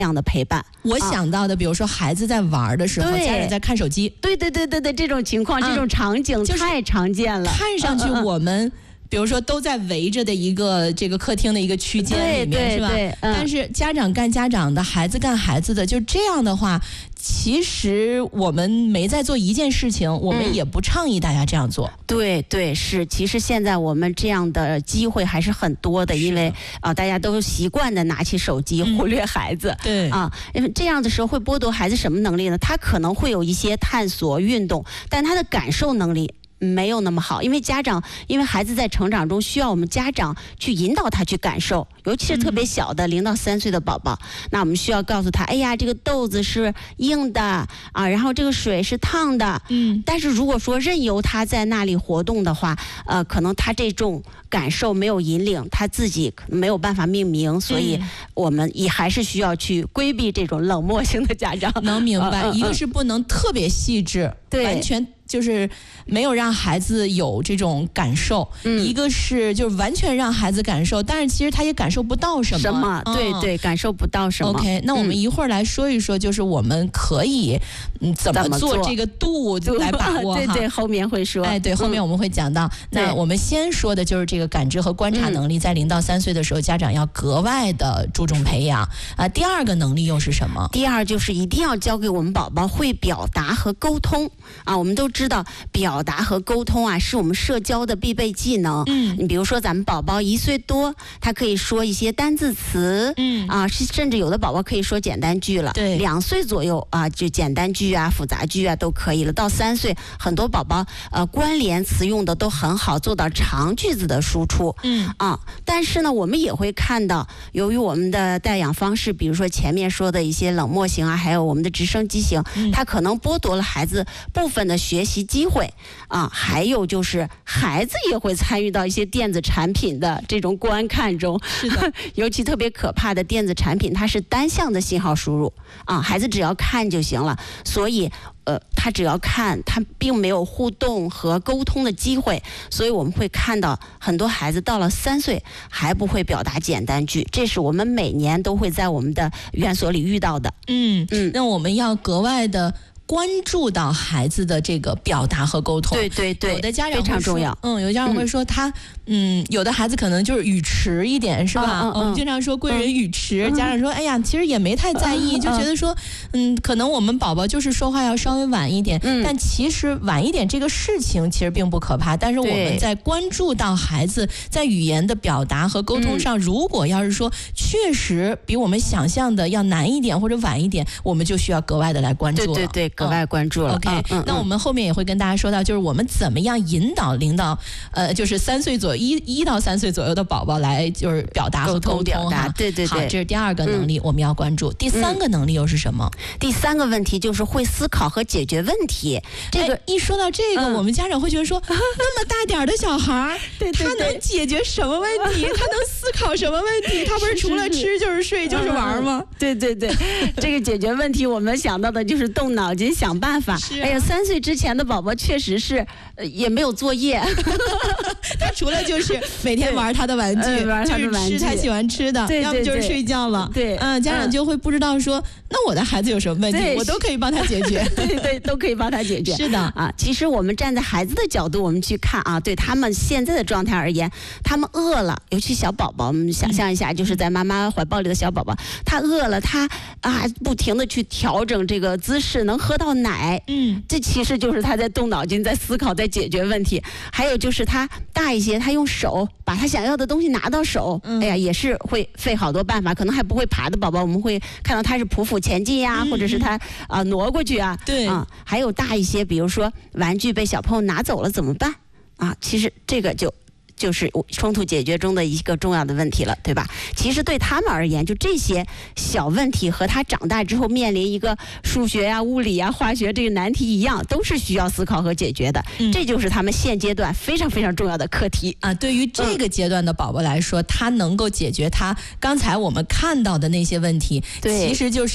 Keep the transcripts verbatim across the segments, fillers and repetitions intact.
样的陪伴。 我想到的，啊、比如说孩子在玩的时候，家人在看手机， 对对对对对，这种情况、啊、这种场景太常见了。 看上去我们。嗯嗯比如说都在围着的一个这个客厅的一个区间里面，是吧？嗯、但是家长干家长的，孩子干孩子的，就这样的话，其实我们没在做一件事情，我们也不倡议大家这样做。 嗯、对对是，其实现在我们这样的机会还是很多的，因为啊、呃，大家都习惯的拿起手机，忽略孩子。 嗯、对啊，因为这样的时候会剥夺孩子什么能力呢？他可能会有一些探索、运动，但他的感受能力没有那么好，因为家长，因为孩子在成长中需要我们家长去引导他去感受，尤其是特别小的零到三岁的宝宝，嗯、那我们需要告诉他，哎呀，这个豆子是硬的啊，然后这个水是烫的，嗯，但是如果说任由他在那里活动的话，呃，可能他这种感受没有引领，他自己没有办法命名，所以我们也还是需要去规避这种冷漠型的家长。 能明白，呃、一个是不能特别细致， 对， 完全。就是没有让孩子有这种感受，嗯、一个是就是完全让孩子感受，但是其实他也感受不到什么。 什么？嗯、对对，感受不到什么。 OK， 那我们一会儿来说一说，就是我们可以嗯怎么做这个度来把握哈。对对，后面会说。 哎，对，后面我们会讲到。嗯、那我们先说的就是这个感知和观察能力，在零到三岁的时候，家长要格外的注重培养啊。第二个能力又是什么？ 第二就是一定要教给我们宝宝会表达和沟通啊。我们都知道表达和沟通啊，是我们社交的必备技能。嗯，你比如说咱们宝宝一岁多，他可以说一些单字词，嗯啊，甚至有的宝宝可以说简单句了。 对， 两岁左右啊，就简单句啊、复杂句啊都可以了。到三岁，很多宝宝呃关联词用的都很好，做到长句子的输出。嗯啊，但是呢，我们也会看到，由于我们的带养方式，比如说前面说的一些冷漠型啊，还有我们的直升机型，嗯、它可能剥夺了孩子部分的学习机会。啊，还有就是孩子也会参与到一些电子产品的这种观看中， 是的， 尤其特别可怕的电子产品，它是单向的信号输入啊，孩子只要看就行了，所以呃，他只要看，他并没有互动和沟通的机会，所以我们会看到很多孩子到了三岁还不会表达简单句，这是我们每年都会在我们的园所里遇到的。 嗯嗯，那我们要格外的关注到孩子的这个表达和沟通。 对对对， 有的家长非常重要。 嗯，有的家长会说他，嗯，有的孩子可能就是语迟一点，是吧？嗯嗯、我们经常说贵人语迟，嗯、家长说，哎呀，其实也没太在意，嗯、就觉得说，嗯，可能我们宝宝就是说话要稍微晚一点，嗯、但其实晚一点这个事情其实并不可怕，但是我们在关注到孩子在语言的表达和沟通上，嗯、如果要是说确实比我们想象的要难一点或者晚一点，我们就需要格外的来关注了。 对对对。格外关注了。 OK， 嗯嗯、 那我们后面也会跟大家说到，就是我们怎么样引导零到呃，就是三岁左右一一到三岁左右的宝宝来就是表达和沟通哈。 对对对， 好，这是第二个能力，嗯、我们要关注。第三个能力又是什么？ 嗯、第三个问题就是会思考和解决问题。这个、 哎、一说到这个，嗯、我们家长会觉得说，那么大点的小孩，对对对，他能解决什么问题？他能思考什么问题？他不是除了吃就是睡就是玩吗？ 对对对，这个解决问题，我们想到的就是动脑筋。想办法。 啊、 哎呀，三岁之前的宝宝确实是，呃，也没有作业。 他除了就是每天玩他的玩具， 呃、玩他的玩具， 吃他喜欢吃的， 对对对， 要么就是睡觉了。 对， 嗯、呃，家长就会不知道说，那我的孩子有什么问题，我都可以帮他解决。 对对，都可以帮他解决。 是的啊，其实我们站在孩子的角度，我们去看啊，对他们现在的状态而言，他们饿了，尤其小宝宝，我们想象一下，嗯、就是在妈妈怀抱里的小宝宝，他饿了，他啊不停的去调整这个姿势，能喝到奶，嗯，这其实就是他在动脑筋，在思考，在解决问题。还有就是他大一些，他用手把他想要的东西拿到手，嗯、哎呀，也是会费好多办法。可能还不会爬的宝宝，我们会看到他是匍匐前进呀，嗯、或者是他啊、呃、挪过去啊， 对啊。还有大一些，比如说玩具被小朋友拿走了怎么办啊？其实这个就。就是冲突解决中的一个重要的问题了，对吧？其实对他们而言，就这些小问题和他长大之后面临一个数学呀、啊、物理呀、化学这个难题一样，都是需要思考和解决的。嗯、这就是他们现阶段非常非常重要的课题啊。对于这个阶段的宝宝来说，嗯、他能够解决他刚才我们看到的那些问题，其实就是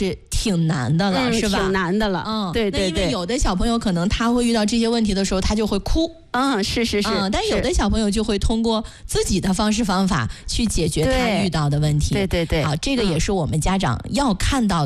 挺难的了， 嗯、 是吧？ 挺难的了。嗯，对对对。 那因为有的小朋友可能他会遇到这些问题的时候，他就会哭。 嗯，是是是。 嗯，但有的小朋友就会通过自己的方式方法去解决他遇到的问题。 对对对。 好，这个也是我们家长要看到的。